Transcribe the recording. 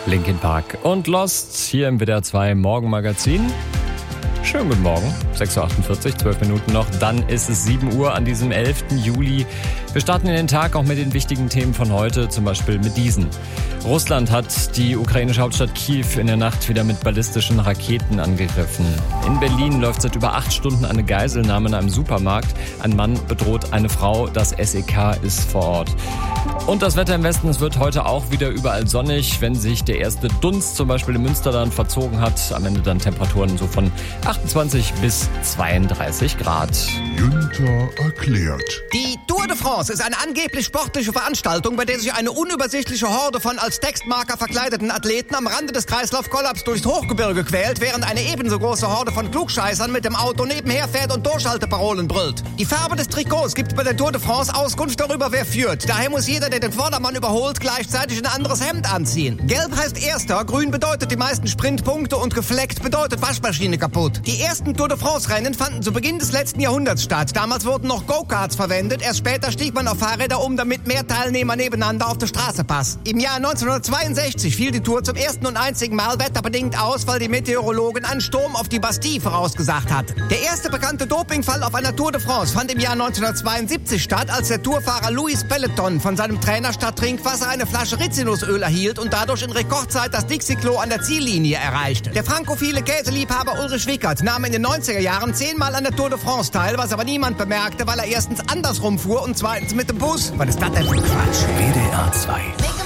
Linkin Park und Lost hier im WDR 2 Morgenmagazin. Schönen guten Morgen, 6.48 Uhr, 12 Minuten noch, dann ist es 7 Uhr an diesem 11. Juli. Wir starten in den Tag auch mit den wichtigen Themen von heute, zum Beispiel mit diesen. Russland hat die ukrainische Hauptstadt Kiew in der Nacht wieder mit ballistischen Raketen angegriffen. In Berlin läuft seit über 8 Stunden eine Geiselnahme in einem Supermarkt. Ein Mann bedroht eine Frau, das SEK ist vor Ort. Und das Wetter im Westen, es wird heute auch wieder überall sonnig, wenn sich der erste Dunst zum Beispiel im Münsterland verzogen hat. Am Ende dann Temperaturen so von 28 bis 32 Grad. Günther erklärt. Die Tour de France ist eine angeblich sportliche Veranstaltung, bei der sich eine unübersichtliche Horde von als Textmarker verkleideten Athleten am Rande des Kreislaufkollaps durchs Hochgebirge quält, während eine ebenso große Horde von Klugscheißern mit dem Auto nebenher fährt und Durchhalteparolen brüllt. Die Farbe des Trikots gibt bei der Tour de France Auskunft darüber, wer führt. Daher muss jeder, der den Vordermann überholt, gleichzeitig ein anderes Hemd anziehen. Gelb heißt Erster, Grün bedeutet die meisten Sprintpunkte und gefleckt bedeutet Waschmaschine kaputt. Die ersten Tour de France-Rennen fanden zu Beginn des letzten Jahrhunderts statt. Damals wurden noch Go-Karts verwendet. Erst später stieg man auf Fahrräder um, damit mehr Teilnehmer nebeneinander auf der Straße passen. Im Jahr 1962 fiel die Tour zum ersten und einzigen Mal wetterbedingt aus, weil die Meteorologen einen Sturm auf die Bastille vorausgesagt hatten. Der erste bekannte Dopingfall auf einer Tour de France fand im Jahr 1972 statt, als der Tourfahrer Louis Pelleton von seinem Trainer statt Trinkwasser eine Flasche Rizinusöl erhielt und dadurch in Rekordzeit das Dixie-Klo an der Ziellinie erreichte. Der frankophile Käseliebhaber Ulrich Wickert nahm in den 90er Jahren 10-mal an der Tour de France teil, was aber niemand bemerkte, weil er erstens andersrum fuhr und zweitens mit dem Bus. Was ist das denn für Quatsch? WDR 2